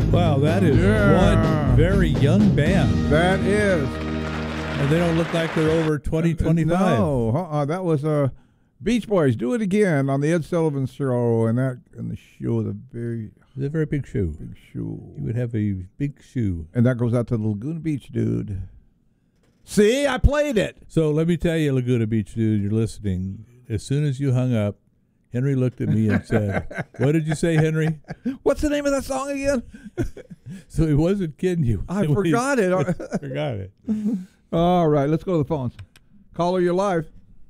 Wow, that is one very young band. That is. And they don't look like they're over 20, 25. No, that was Beach Boys. Do It Again on the Ed Sullivan Show, and the show, It's a very big shoe. big shoe. You would have a big shoe. And that goes out to the Laguna Beach dude. See, I played it. So let me tell you, Laguna Beach dude, you're listening. As soon as you hung up, Henry looked at me and said, "What did you say, Henry?" What's the name of that song again? So he wasn't kidding you. I forgot it. Forgot it. All right, let's go to the phones. Caller, you're live.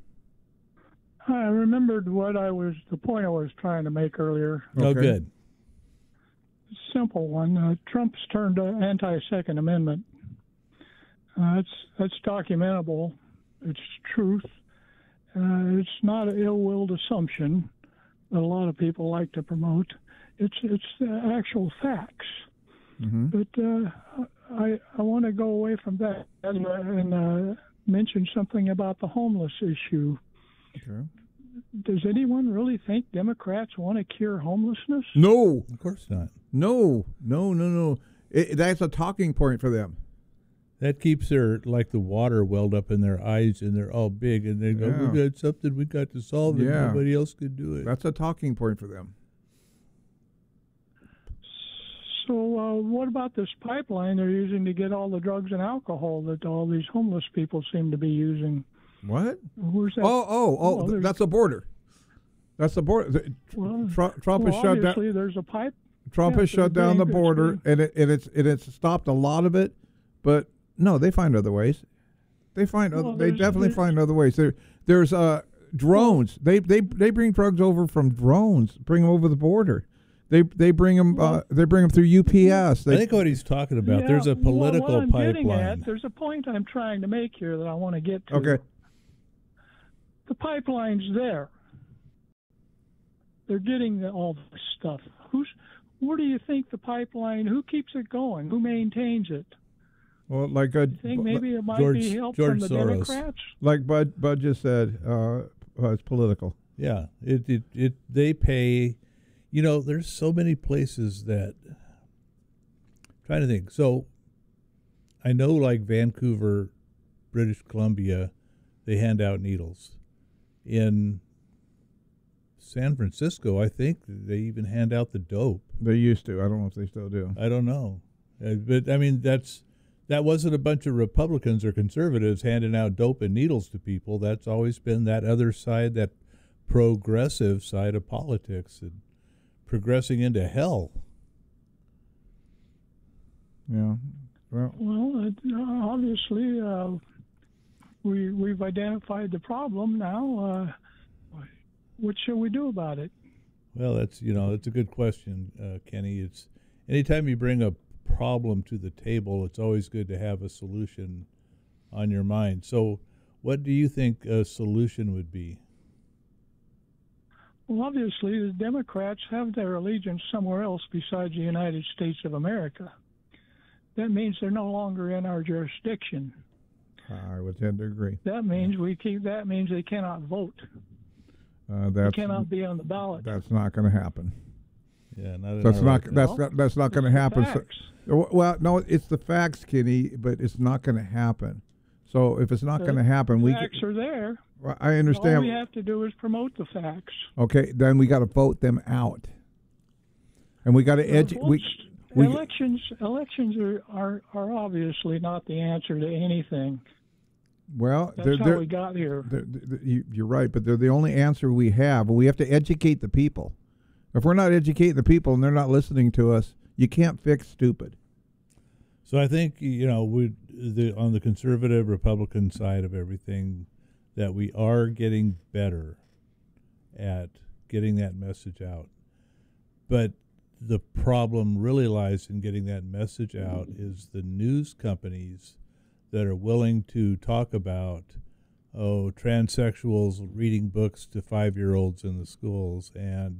I remembered the point I was trying to make earlier. Oh, Okay. good. Simple one. Trump's turned anti-Second Amendment. That's documentable. It's truth. It's not an ill-willed assumption that a lot of people like to promote. It's actual facts. Mm-hmm. But I want to go away from that and mention something about the homeless issue. Okay. Does anyone really think Democrats want to cure homelessness? No. Of course not. No. That's a talking point for them. That keeps their, like the water welled up in their eyes, and they're all big, and they go, Yeah. "We got something we got to solve, and Yeah. nobody else could do it." That's a talking point for them. So what about this pipeline they're using to get all the drugs and alcohol that all these homeless people seem to be using? What? Where's that? Oh, there's- that's a border. That's the border. Well, Trump has shut down. obviously there's a pipe. Trump yeah, has shut they're down the doing- border, and it's stopped a lot of it. But no, they find other ways. They definitely find other ways. There's drones. They bring drugs over from drones. Bring them over the border. They bring them. They bring them through UPS. I think what he's talking about, Yeah, there's a political what I'm getting pipeline. at, there's a point I'm trying to make here that I want to get to. Okay. The pipeline's there. They're getting all this stuff. Where do you think the pipeline? Who keeps it going? Who maintains it? Well, like I think maybe it might be help George from the Soros. Democrats. like Bud just said, it's political. Yeah, they pay. You know, there's so many places that. Trying to think. So, I know, like Vancouver, British Columbia, they hand out needles. In San Francisco, I think they even hand out the dope. They used to. I don't know if they still do. I don't know, but I mean that wasn't a bunch of Republicans or conservatives handing out dope and needles to people. That's always been that other side, that progressive side of politics, and progressing into hell. Yeah. Well, Obviously, we've identified the problem. Now, what shall we do about it? Well, that's a good question, Kenny. It's anytime you bring a problem to the table, it's always good to have a solution on your mind. So, what do you think a solution would be? Well, obviously, the Democrats have their allegiance somewhere else besides the United States of America. That means they're no longer in our jurisdiction. I would tend to agree. That means That means they cannot vote. They That's cannot be on the ballot. that's not going to happen. Yeah, That's not that's not going to happen. So, Facts. well, no, it's the facts, Kenny, but it's not going to happen. So if it's not going to happen, Facts are there. I understand. All we have to do is promote the facts. Okay, then we got to vote them out, and we got to Elections are obviously not the answer to anything. Well, That's how we got here. You're right, but they're the only answer we have. We have to educate the people. If we're not educating the people and they're not listening to us, you can't fix stupid. So I think on the conservative Republican side of everything, that we are getting better at getting that message out. But the problem really lies in getting that message out is the news companies that are willing to talk about, transsexuals reading books to 5-year-olds in the schools, and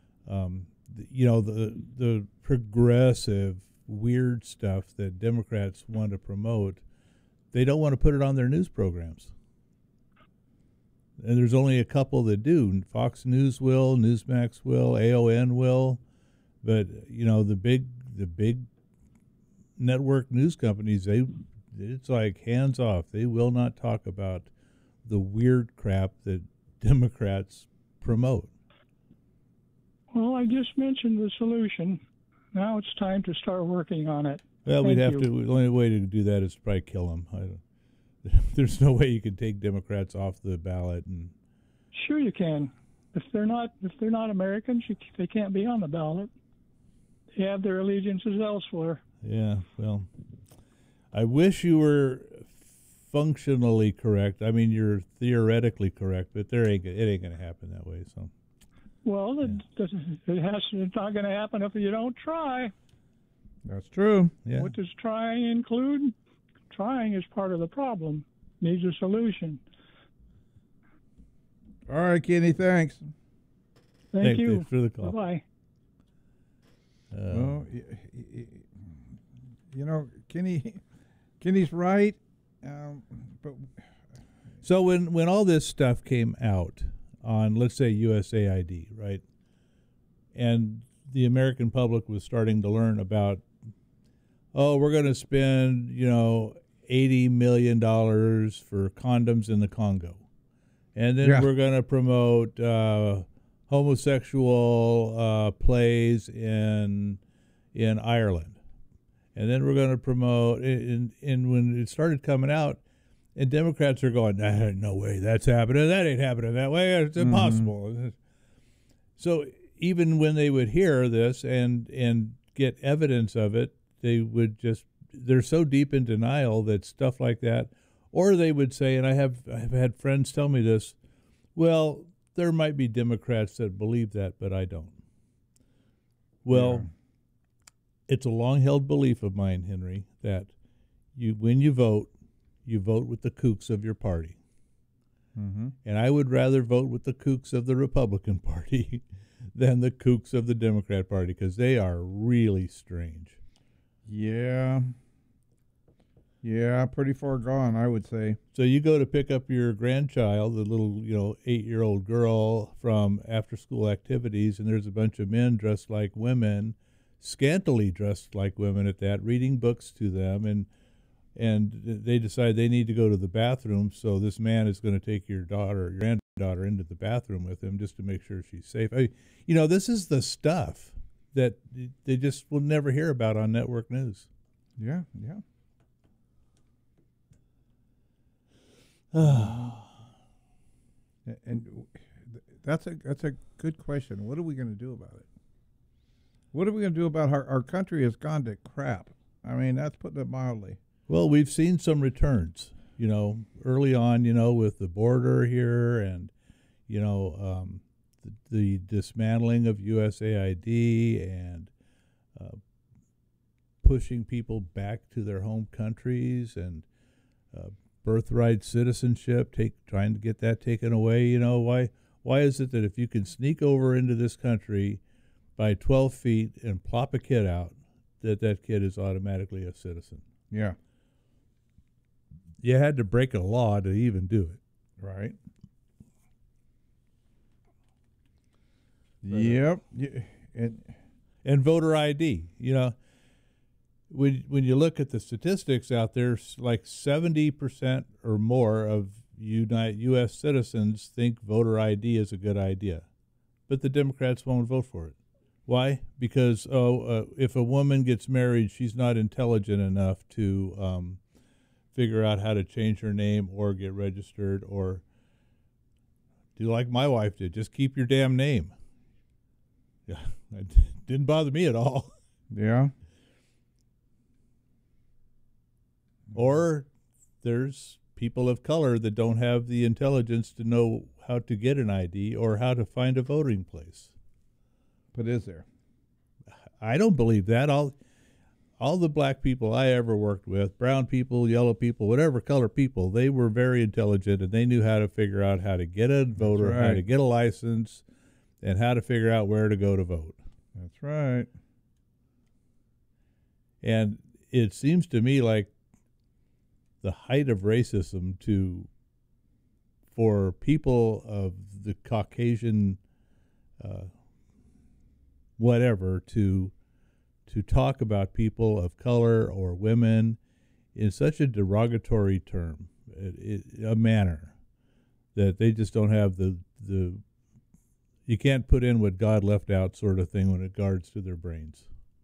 the progressive weird stuff that Democrats want to promote. They don't want to put it on their news programs. And there's only a couple that do. Fox News will, Newsmax will, AON will. But, the the big network news companies, it's like hands off. They will not talk about the weird crap that Democrats promote. Well, I just mentioned the solution. Now it's time to start working on it. Well, Thank we'd have you. to. The only way to do that is to probably kill them. There's no way you can take Democrats off the ballot. And Sure, you can. If they're not Americans, they can't be on the ballot. They have their allegiances elsewhere. yeah, well, I wish you were functionally correct. I mean, you're theoretically correct, but it ain't going to happen that way. So. Well, it's not going to happen if you don't try. That's true. Yeah. What does trying include? Trying is part of the problem. Needs a solution. All right, Kenny, thanks. Thank you. Thanks for the call. Bye-bye. Well, Kenny's right. But So when all this stuff came out on, let's say, USAID, right, and the American public was starting to learn about, we're going to spend, $80 million for condoms in the Congo, and then we're going to promote homosexual plays in Ireland, and then we're going to promote. And when it started coming out, and Democrats are going, no way that's happening. That ain't happening that way. It's impossible. So even when they would hear this and get evidence of it, they're so deep in denial that stuff like that, or they would say, and I've had friends tell me this, well, there might be Democrats that believe that, but I don't. Well, It's a long-held belief of mine, Henry, that when you vote with the kooks of your party. Mm-hmm. And I would rather vote with the kooks of the Republican Party than the kooks of the Democrat Party, because they are really strange. Yeah, pretty far gone, I would say. So you go to pick up your grandchild, the little 8-year-old girl, from after-school activities, and there's a bunch of men dressed like women, scantily dressed like women at that, reading books to them, and they decide they need to go to the bathroom, so this man is going to take your granddaughter into the bathroom with him just to make sure she's safe. This is the stuff that they just will never hear about on network news. Yeah. And that's a good question. What are we going to do about it? What are we going to do about our country has gone to crap? I mean, that's putting it mildly. Well, we've seen some returns, early on, with the border here and, the dismantling of USAID and pushing people back to their home countries and birthright citizenship, trying to get that taken away. Why is it that if you can sneak over into this country by 12 feet and plop a kid out, that kid is automatically a citizen? Yeah. You had to break a law to even do it. Right. Yep. And voter ID. When you look at the statistics out there, like 70% or more of U.S. citizens think voter ID is a good idea, but the Democrats won't vote for it. Why? Because if a woman gets married, she's not intelligent enough to figure out how to change her name or get registered, or do like my wife did, just keep your damn name. Yeah, it didn't bother me at all. Yeah. Or there's people of color that don't have the intelligence to know how to get an ID or how to find a voting place. But is there? I don't believe that. All the black people I ever worked with, brown people, yellow people, whatever color people, they were very intelligent, and they knew how to figure out how to get a voter, how to get a license, and how to figure out where to go to vote. That's right. And it seems to me like the height of racism for people of the Caucasian whatever to to talk about people of color or women in such a derogatory term, a manner that they just don't have the you can't put in what God left out sort of thing when it regards to their brains.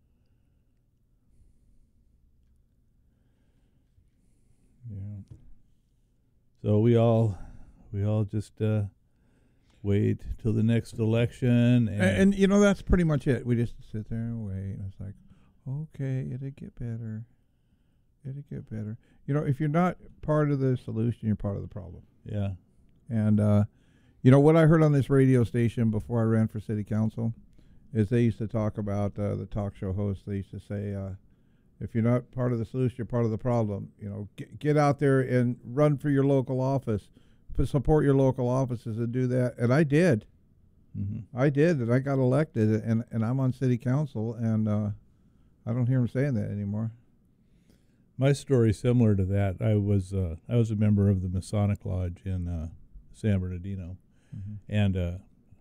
Yeah. So we all just wait till the next election, and you know, that's pretty much it. We just sit there and wait. And it's like, okay, it'll get better. It'll get better. You know, if you're not part of the solution, you're part of the problem. Yeah. And you know what I heard on this radio station before I ran for city council is they used to talk about the talk show hosts. They used to say, if you're not part of the solution, you're part of the problem. You know, get out there and run for your local office, support your local offices, and do that. And I did. Mm-hmm. I did, and I got elected, and I'm on city council, and I don't hear them saying that anymore. My story is similar to that. I was a member of the Masonic Lodge in San Bernardino, mm-hmm. and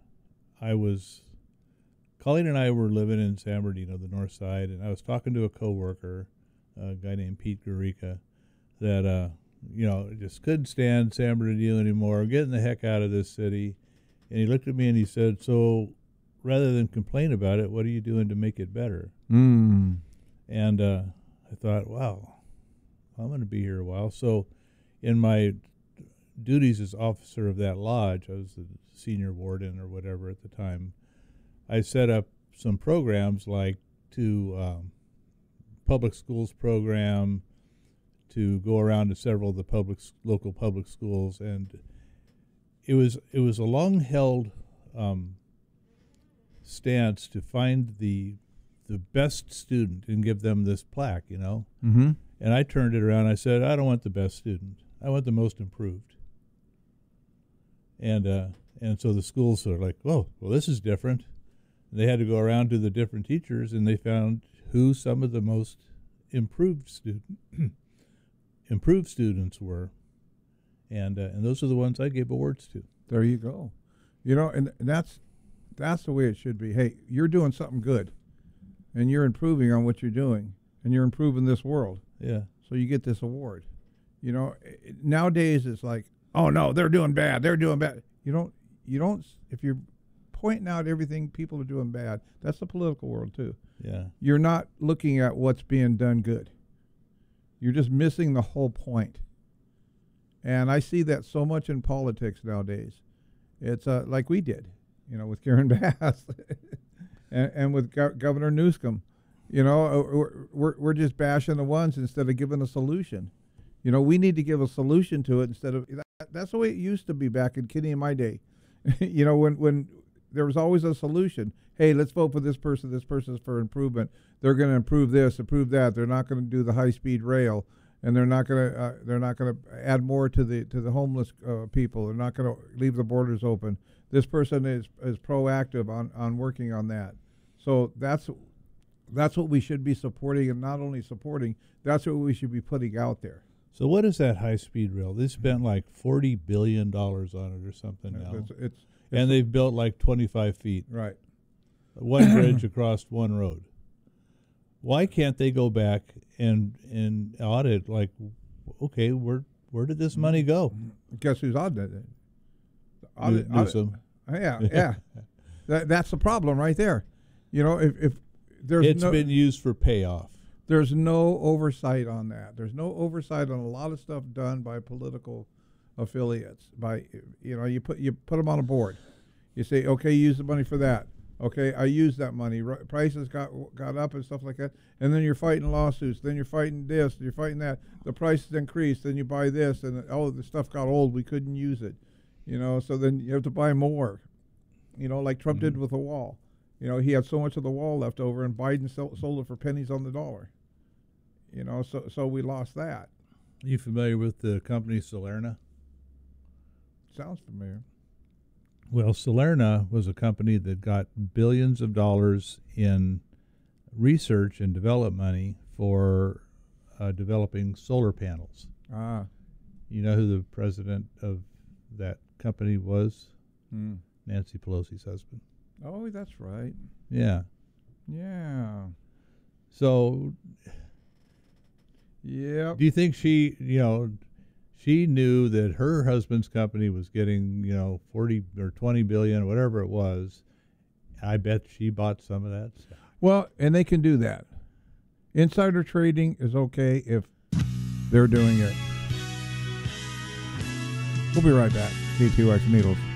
Colleen and I were living in San Bernardino, the north side, and I was talking to a coworker, a guy named Pete Garica, that just couldn't stand San Bernardino anymore, getting the heck out of this city. And he looked at me and he said, "So, rather than complain about it, what are you doing to make it better?" Mm. And I thought, wow, I'm going to be here a while. So, in my duties as officer of that lodge, I was the senior warden or whatever at the time. I set up some programs like public schools program, to go around to several of the local public schools, and it was a long held stance to find the best student and give them this plaque, you know. Mm-hmm. And I turned it around. I said, I don't want the best student. I want the most improved. And so the schools are like, oh, well, this is different. And they had to go around to the different teachers, and they found who some of the most improved students were, and those are the ones I gave awards to. There you go. You know, and that's the way it should be. Hey, you're doing something good, and you're improving on what you're doing, and you're improving this world. Yeah. So you get this award. You know, nowadays it's like, oh no, they're doing bad. They're doing bad. You don't. If you're pointing out everything people are doing bad, that's the political world too. Yeah. You're not looking at what's being done good. You're just missing the whole point. And I see that so much in politics nowadays. It's like we did, you know, with Karen Bass and with Governor Newsom. You know, we're just bashing the ones instead of giving a solution. You know, we need to give a solution to it instead of that's the way it used to be back in Kenny and my day. You know, when there was always a solution. Hey, let's vote for this person. This person's for improvement. They're going to improve this, improve that. They're not going to do the high-speed rail, and they're not going to add more to the homeless people. They're not going to leave the borders open. This person is proactive on working on that. So that's what we should be supporting, and not only supporting, that's what we should be putting out there. So what is that high-speed rail? They spent like $40 billion on it or something now. And they've built like 25 feet. Right. One bridge across one road. Why can't they go back and audit, like, okay, where did this money go? Guess who's audited it? Newsom. Yeah. That's the problem right there. You know, if there's it's been used for payoff. There's no oversight on that. There's no oversight on a lot of stuff done by political affiliates. You put them on a board. You say, okay, use the money for that. Okay, I used that money. Prices got up and stuff like that. And then you're fighting lawsuits. Then you're fighting this. You're fighting that. The prices increased. Then you buy this, and the stuff got old. We couldn't use it. You know, so then you have to buy more. You know, like Trump did with the wall. You know, he had so much of the wall left over, and Biden sold it for pennies on the dollar. You know, so we lost that. Are you familiar with the company Solerna? Sounds familiar. Well, Solerna was a company that got billions of dollars in research and development money for developing solar panels. Ah. You know who the president of that company was? Nancy Pelosi's husband. Oh, that's right. Yeah. Yeah. So, Yeah. do you think she knew that her husband's company was getting 40 or 20 billion, whatever it was? I bet she bought some of that stuff. Well, and they can do that. Insider trading is okay if they're doing it. We'll be right back. KTUX Needles.